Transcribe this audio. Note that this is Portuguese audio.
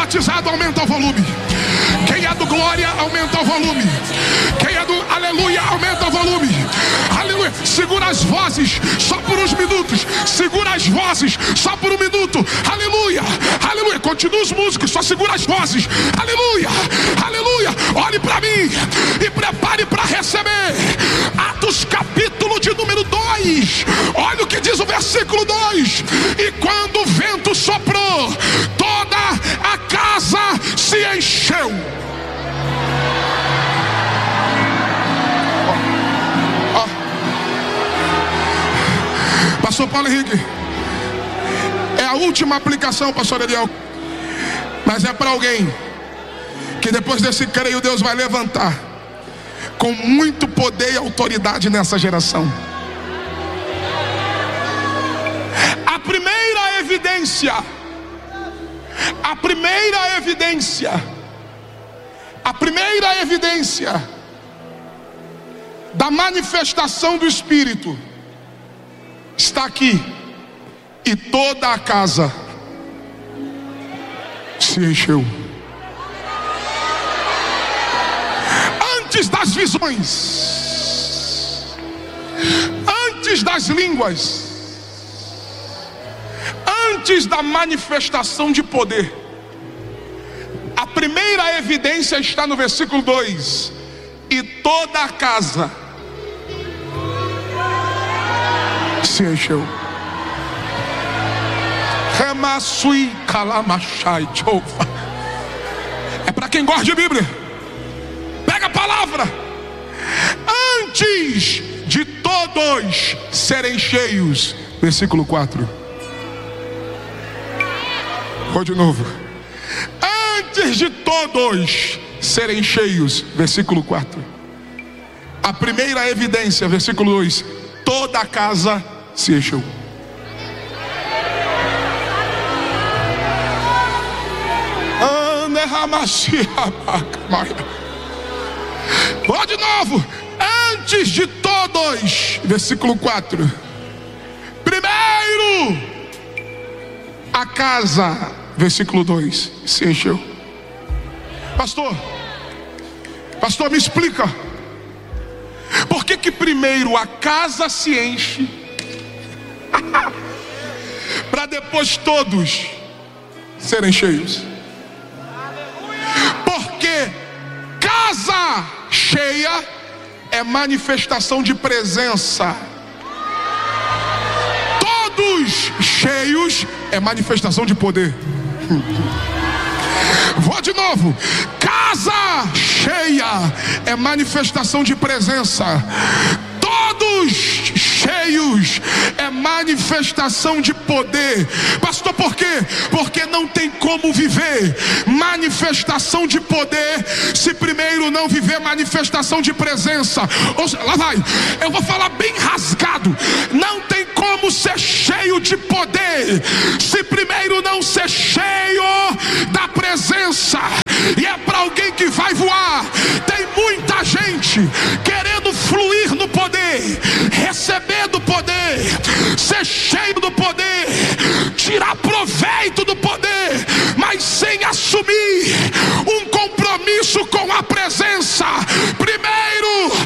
batizado, aumenta o volume. Quem é do glória, aumenta o volume. Quem é do aleluia, aumenta o volume. Aleluia. Segura as vozes só por uns minutos. Segura as vozes só por um minuto. Aleluia. Aleluia. Continua os músicos, só segura as vozes. Aleluia. Aleluia. Olhe para mim e prepare para receber. Atos capítulo de número 2. Olha o que diz o versículo 2. E quando o vento soprou, toda a casa se encheu. Pastor Paulo Henrique, é a última aplicação, pastor Ariel, mas é para alguém que depois desse creio Deus vai levantar com muito poder e autoridade nessa geração. A primeira evidência da manifestação do Espírito está aqui. E toda a casa se encheu. Antes das visões, antes das línguas, antes da manifestação de poder, a primeira evidência está no versículo 2. E toda a casa se encheu. É para quem gosta de Bíblia. Pega a palavra. Antes de todos serem cheios. Versículo 4. Vou de novo. Antes de todos serem cheios. Versículo 4. A primeira evidência. Versículo 2. Toda a casa se encheu. Vou de novo. Antes de todos. Versículo 4. Primeiro a casa. Versículo 2. Se encheu. Pastor, me explica. Por que primeiro a casa se enche para depois todos serem cheios? Porque casa cheia é manifestação de presença. Todos cheios é manifestação de poder. Vou de novo. Casa cheia é manifestação de presença. Todos cheios é manifestação de poder. Pastor, por quê? Porque não tem como viver manifestação de poder se primeiro não viver manifestação de presença. Ou seja, lá vai, eu vou falar bem rasgado. Não tem como ser cheio de poder se primeiro não ser cheio da presença. E é para alguém que vai voar. Tem muita gente querendo fluir no poder, receber do poder, ser cheio do poder, tirar proveito do poder, mas sem assumir um compromisso com a presença.